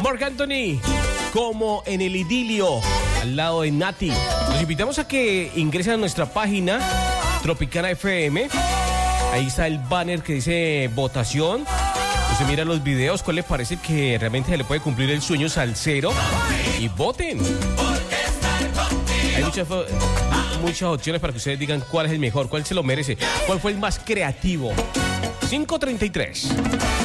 Marc Anthony, como en el idilio, al lado de Nati. Los invitamos a que ingresen a nuestra página Tropicana FM. Ahí está el banner que dice votación. Usted mira los videos, cuál le parece que realmente se le puede cumplir el sueño salsero. Y voten. Hay muchas opciones para que ustedes digan cuál es el mejor, cuál se lo merece, cuál fue el más creativo. 5:33.